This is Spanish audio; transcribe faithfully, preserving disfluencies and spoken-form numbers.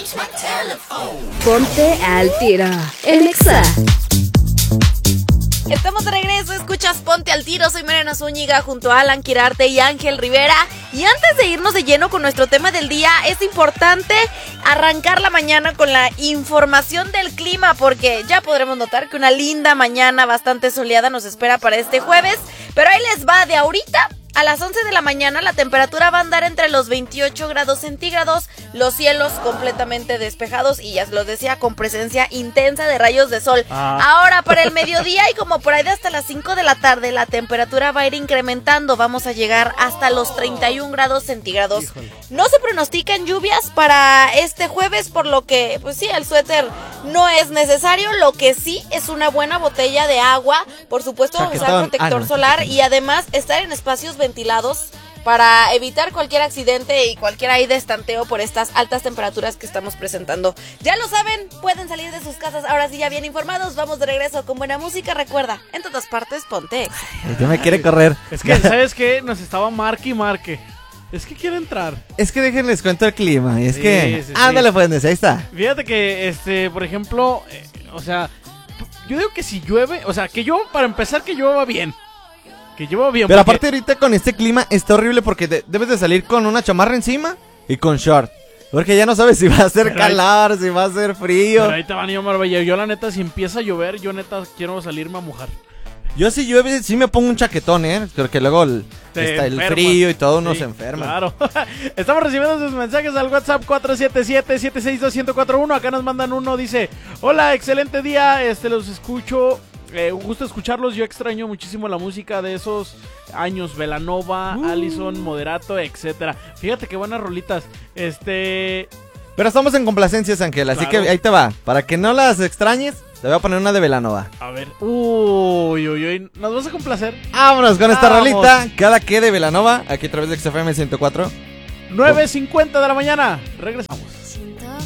Ponte al tiro en Exa. Estamos de regreso, escuchas Ponte al Tiro, soy Mariana Zúñiga junto a Alan Quirarte y Ángel Rivera. Y antes de irnos de lleno con nuestro tema del día, es importante arrancar la mañana con la información del clima, porque ya podremos notar que una linda mañana bastante soleada nos espera para este jueves. Pero ahí les va, de ahorita a las once de la mañana la temperatura va a andar entre los veintiocho grados centígrados, los cielos completamente despejados y ya se los decía, con presencia intensa de rayos de sol. Ah. Ahora para el mediodía y como por ahí de hasta las cinco de la tarde la temperatura va a ir incrementando, vamos a llegar hasta los treinta y un grados centígrados. Híjole. No se pronostican lluvias para este jueves, por lo que pues sí, el suéter no es necesario, lo que sí es una buena botella de agua, por supuesto usar protector ah, no. solar y además estar en espacios ventilados para evitar cualquier accidente y cualquier ahí destanteo por estas altas temperaturas que estamos presentando. Ya lo saben, pueden salir de sus casas ahora sí ya bien informados. Vamos de regreso con buena música. Recuerda, en todas partes ponte Exa. Ya me quiere correr. Es que, ¿sabes qué? Nos estaba marque y marque. Es que quiere entrar. Es que déjenles cuento el clima. Y es sí, que... Sí, ándale, sí. pues, ahí está. Fíjate que, este, por ejemplo, eh, o sea, yo digo que si llueve, o sea, que yo, para empezar, que llueva bien. Que llueva bien. Pero porque... aparte ahorita con este clima está horrible porque de- debes de salir con una chamarra encima y con short. Porque ya no sabes si va a hacer pero calor, ahí... si va a hacer frío. Pero ahí te van a llamar, Marbella. Yo la neta, si empieza a llover, yo neta quiero salirme a mojar. Yo si llueve, sí me pongo un chaquetón, ¿eh? Porque luego el, está el frío y todo, uno sí, se enferma. Claro. Estamos recibiendo sus mensajes al WhatsApp cuatro siete siete, siete seis dos, uno cero cuatro uno. Acá nos mandan uno, dice: hola, excelente día, este los escucho. Eh, un gusto escucharlos, yo extraño muchísimo la música de esos años, Belanova, uh. Allison, Moderato, etcétera. Fíjate qué buenas rolitas. Este... Pero estamos en complacencias, Ángel, así claro. que ahí te va. Para que no las extrañes, te voy a poner una de Belanova. A ver, uy, uy, uy, ¿nos vas a complacer? Vámonos con esta Vamos. rolita, cada que de Belanova, aquí a través de X F M ciento cuatro. nueve cincuenta de la mañana, regresamos.